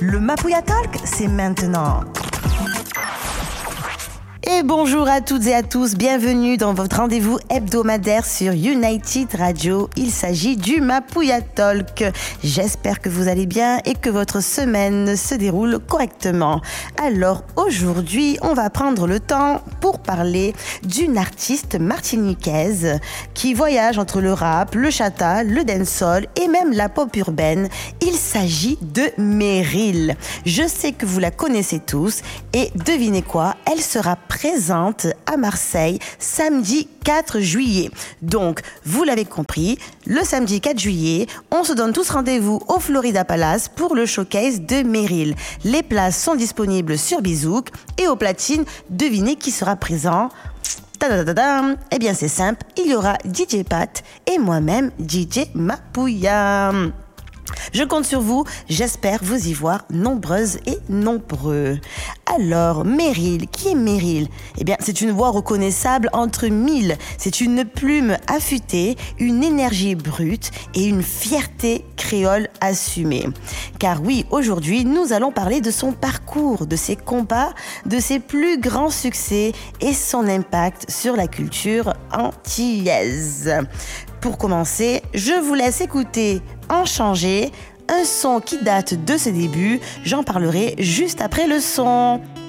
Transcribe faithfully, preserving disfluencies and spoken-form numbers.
Le Mapouya Talk, c'est maintenant. Et bonjour à toutes et à tous, bienvenue dans votre rendez-vous hebdomadaire sur United Radio. Il s'agit du Mapouya Talk. J'espère que vous allez bien et que votre semaine se déroule correctement. Alors aujourd'hui, on va prendre le temps pour parler d'une artiste martiniquaise qui voyage entre le rap, le chata, le dancehall et même la pop urbaine. Il s'agit de Meryl. Je sais que vous la connaissez tous et devinez quoi, elle sera présente à Marseille samedi quatre juillet. Donc, vous l'avez compris, le samedi quatre juillet, on se donne tous rendez-vous au Florida Palace pour le showcase de Meryl. Les places sont disponibles sur Bizouk et au platine, devinez qui sera présent. Tadadadam. Eh bien, c'est simple, il y aura D J Pat et moi-même D J Mapouya. Je compte sur vous, j'espère vous y voir nombreuses et nombreux. Alors, Meryl, qui est Meryl ? Eh bien, c'est une voix reconnaissable entre mille. C'est une plume affûtée, une énergie brute et une fierté créole assumée. Car oui, aujourd'hui, nous allons parler de son parcours, de ses combats, de ses plus grands succès et son impact sur la culture antillaise. Pour commencer, je vous laisse écouter En Changer, un son qui date de ses débuts. J'en parlerai juste après le son.